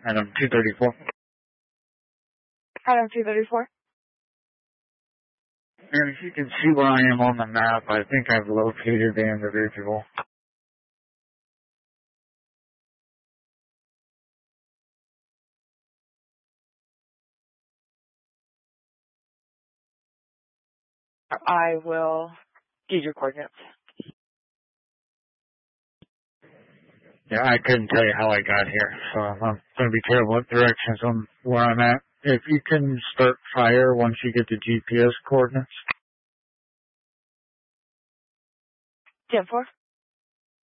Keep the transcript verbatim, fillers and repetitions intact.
Item two thirty-four. Item two thirty-four. And if you can see where I am on the map, I think I've located the individual. I will give your coordinates. Yeah, I couldn't tell you how I got here, so I'm going to be terrible at directions on where I'm at. If you can start fire once you get the G P S coordinates. ten four.